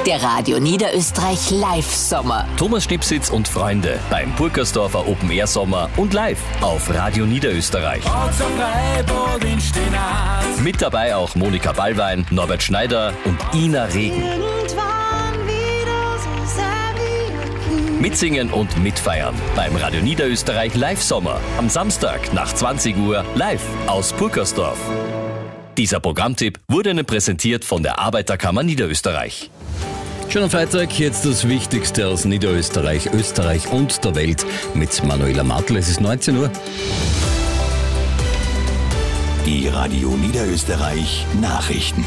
Der Radio Niederösterreich Live-Sommer. Thomas Stipsitz und Freunde beim Burkersdorfer Open-Air-Sommer und live auf Radio Niederösterreich. Mit dabei auch Monika Ballwein, Norbert Schneider und Ina Regen. Mitsingen und mitfeiern beim Radio Niederösterreich Live-Sommer. Am Samstag nach 20 Uhr live aus Burkersdorf. Dieser Programmtipp wurde Ihnen präsentiert von der Arbeiterkammer Niederösterreich. Schönen Freitag, jetzt das Wichtigste aus Niederösterreich, Österreich und der Welt mit Manuela Martl. Es ist 19 Uhr. Die Radio Niederösterreich Nachrichten.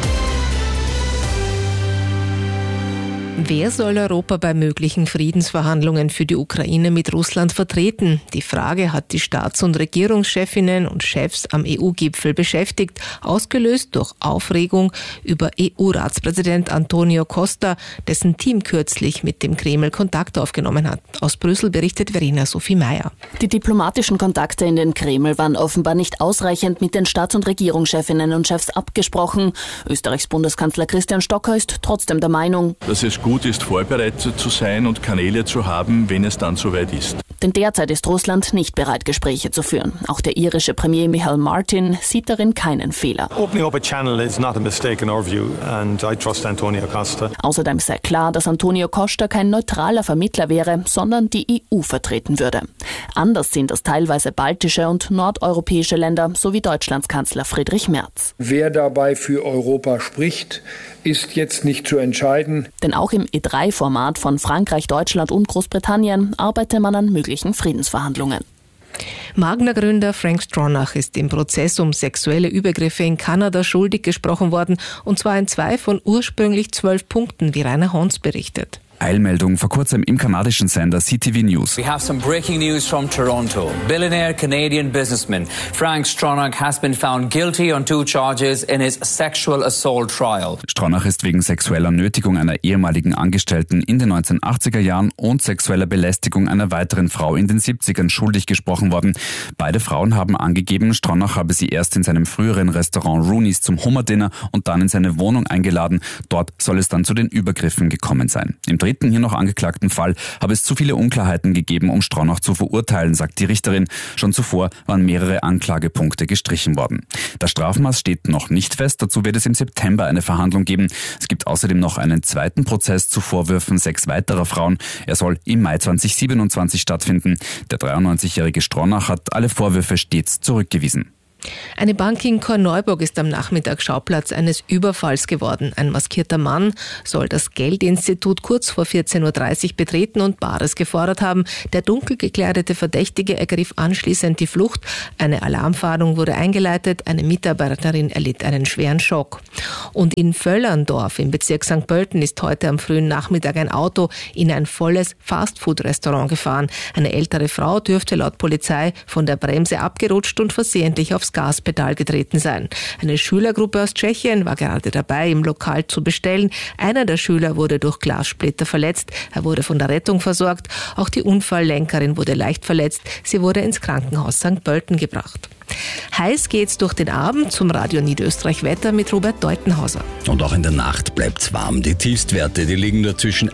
Wer soll Europa bei möglichen Friedensverhandlungen für die Ukraine mit Russland vertreten? Die Frage hat die Staats- und Regierungschefinnen und Chefs am EU-Gipfel beschäftigt, ausgelöst durch Aufregung über EU-Ratspräsident Antonio Costa, dessen Team kürzlich mit dem Kreml Kontakt aufgenommen hat. Aus Brüssel berichtet Verena Sophie Meyer. Die diplomatischen Kontakte in den Kreml waren offenbar nicht ausreichend mit den Staats- und Regierungschefinnen und Chefs abgesprochen. Österreichs Bundeskanzler Christian Stocker ist trotzdem der Meinung, dass es gut ist, vorbereitet zu sein und Kanäle zu haben, wenn es dann soweit ist. Denn derzeit ist Russland nicht bereit, Gespräche zu führen. Auch der irische Premier Michael Martin sieht darin keinen Fehler. Opening up a channel is not a mistake in our view and I trust Antonio Costa. Außerdem sei klar, dass Antonio Costa kein neutraler Vermittler wäre, sondern die EU vertreten würde. Anders sehen das teilweise baltische und nordeuropäische Länder sowie Deutschlands Kanzler Friedrich Merz. Wer dabei für Europa spricht, ist jetzt nicht zu entscheiden. Denn auch im E3-Format von Frankreich, Deutschland und Großbritannien arbeite man an möglichen Friedensverhandlungen. Magna-Gründer Frank Stronach ist im Prozess um sexuelle Übergriffe in Kanada schuldig gesprochen worden, und zwar in 2 von ursprünglich 12 Punkten, wie Rainer Hons berichtet. Eilmeldung vor kurzem im kanadischen Sender CTV News. We have some breaking news from Toronto. Billionaire Canadian businessman Frank Stronach has been found guilty on 2 charges in his sexual assault trial. Stronach ist wegen sexueller Nötigung einer ehemaligen Angestellten in den 1980er Jahren und sexueller Belästigung einer weiteren Frau in den 70ern schuldig gesprochen worden. Beide Frauen haben angegeben, Stronach habe sie erst in seinem früheren Restaurant Rooney's zum Hummerdinner und dann in seine Wohnung eingeladen. Dort soll es dann zu den Übergriffen gekommen sein. Im dritten hier noch angeklagten Fall habe es zu viele Unklarheiten gegeben, um Stronach zu verurteilen, sagt die Richterin. Schon zuvor waren mehrere Anklagepunkte gestrichen worden. Das Strafmaß steht noch nicht fest, dazu wird es im September eine Verhandlung geben. Es gibt außerdem noch einen zweiten Prozess zu Vorwürfen 6 weiterer Frauen. Er soll im Mai 2027 stattfinden. Der 93-jährige Stronach hat alle Vorwürfe stets zurückgewiesen. Eine Bank in Korneuburg ist am Nachmittag Schauplatz eines Überfalls geworden. Ein maskierter Mann soll das Geldinstitut kurz vor 14.30 Uhr betreten und Bares gefordert haben. Der dunkel gekleidete Verdächtige ergriff anschließend die Flucht. Eine Alarmfahndung wurde eingeleitet. Eine Mitarbeiterin erlitt einen schweren Schock. Und in Völlerndorf im Bezirk St. Pölten ist heute am frühen Nachmittag ein Auto in ein volles Fastfood-Restaurant gefahren. Eine ältere Frau dürfte laut Polizei von der Bremse abgerutscht und versehentlich aufs Gaspedal getreten sein. Eine Schülergruppe aus Tschechien war gerade dabei, im Lokal zu bestellen. Einer der Schüler wurde durch Glassplitter verletzt. Er wurde von der Rettung versorgt. Auch die Unfalllenkerin wurde leicht verletzt. Sie wurde ins Krankenhaus St. Pölten gebracht. Heiß geht's durch den Abend zum Radio Niederösterreich Wetter mit Robert Deutenhauser. Und auch in der Nacht bleibt's warm. Die Tiefstwerte, die liegen nur zwischen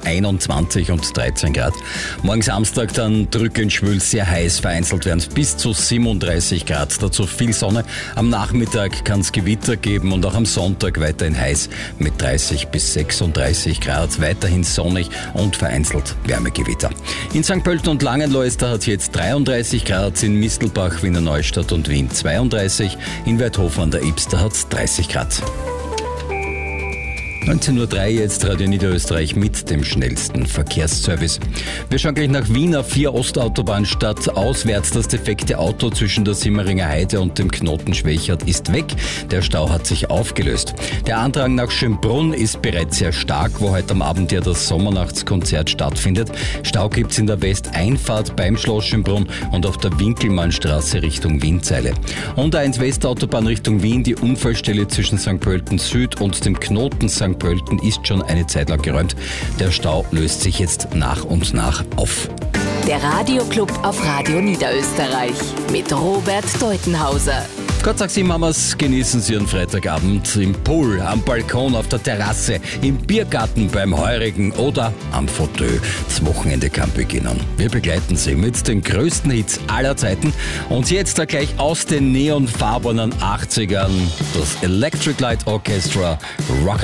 21 und 13 Grad. Morgen Samstag dann drückend schwül, sehr heiß, vereinzelt werden es bis zu 37 Grad. Dazu viel Sonne. Am Nachmittag kann es Gewitter geben und auch am Sonntag weiterhin heiß mit 30 bis 36 Grad. Weiterhin sonnig und vereinzelt Wärmegewitter. In St. Pölten und Langenlois hat es jetzt 33 Grad, in Mistelbach, Wiener Neustadt und Wien 32, in Weidhofen an der Ibster hat es 30 Grad. 19.03 Uhr jetzt Radio Niederösterreich mit dem schnellsten Verkehrsservice. Wir schauen gleich nach Wien auf 4 Ostautobahn statt auswärts. Das defekte Auto zwischen der Simmeringer Heide und dem Knoten Schwächert ist weg. Der Stau hat sich aufgelöst. Der Andrang nach Schönbrunn ist bereits sehr stark, wo heute am Abend ja das Sommernachtskonzert stattfindet. Stau gibt's in der Westeinfahrt beim Schloss Schönbrunn und auf der Winkelmannstraße Richtung Wienzeile. Und A1 Westautobahn Richtung Wien, die Unfallstelle zwischen St. Pölten Süd und dem Knoten St. Pölten ist schon eine Zeit lang geräumt. Der Stau löst sich jetzt nach und nach auf. Der Radioclub auf Radio Niederösterreich mit Robert Deutenhauser. Gott sagt Sie, Mamas, genießen Sie Ihren Freitagabend im Pool, am Balkon, auf der Terrasse, im Biergarten, beim Heurigen oder am Fauteuil. Das Wochenende kann beginnen. Wir begleiten Sie mit den größten Hits aller Zeiten und jetzt da gleich aus den neonfarbenen 80ern das Electric Light Orchestra Rock